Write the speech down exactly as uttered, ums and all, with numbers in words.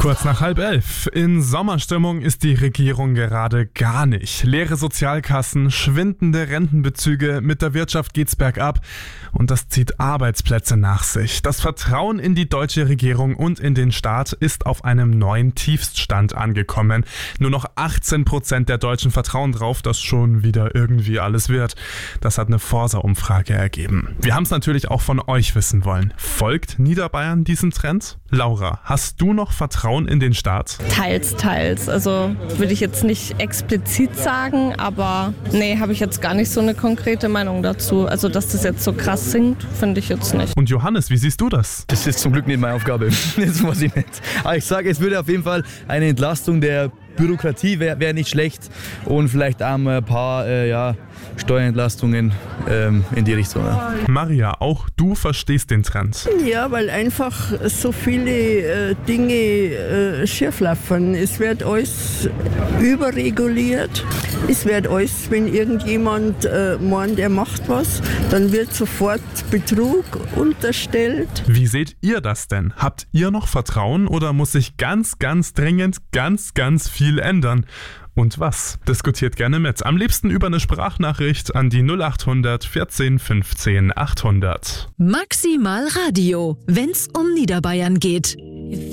Kurz nach halb elf. In Sommerstimmung ist die Regierung gerade gar nicht. Leere Sozialkassen, schwindende Rentenbezüge, mit der Wirtschaft geht's bergab und das zieht Arbeitsplätze nach sich. Das Vertrauen in die deutsche Regierung und in den Staat ist auf einem neuen Tiefststand angekommen. Nur noch achtzehn Prozent der Deutschen vertrauen drauf, dass schon wieder irgendwie alles wird. Das hat eine Forsa-Umfrage ergeben. Wir haben es natürlich auch von euch wissen wollen. Folgt Niederbayern diesem Trend? Laura, hast du noch Vertrauen in den Staat? Teils, teils. Also würde ich jetzt nicht explizit sagen, aber nee, habe ich jetzt gar nicht so eine konkrete Meinung dazu. Also dass das jetzt so krass sinkt, finde ich jetzt nicht. Und Johannes, wie siehst du das? Das ist zum Glück nicht meine Aufgabe. Das weiß ich nicht. Aber ich sage, es würde auf jeden Fall eine Entlastung der Bürokratie wäre wär nicht schlecht und vielleicht auch ein paar äh, ja, Steuerentlastungen ähm, in die Richtung. Ja. Maria, auch du verstehst den Trend. Ja, weil einfach so viele äh, Dinge äh, schieflaufen. Es wird alles überreguliert. Es wird alles, wenn irgendjemand äh, meint, er macht was, dann wird sofort Betrug unterstellt. Wie seht ihr das denn? Habt ihr noch Vertrauen oder muss sich ganz, ganz dringend ganz, ganz viel ändern? Und was? Diskutiert gerne mit. Am liebsten über eine Sprachnachricht an die null acht hundert vierzehn fünfzehn achthundert. Maximal Radio, wenn's um Niederbayern geht.